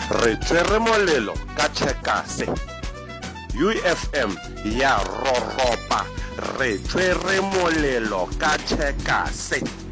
re tsere molelo ka tšhekase. UFM ya roropa re tsere molelo ka tšhekase.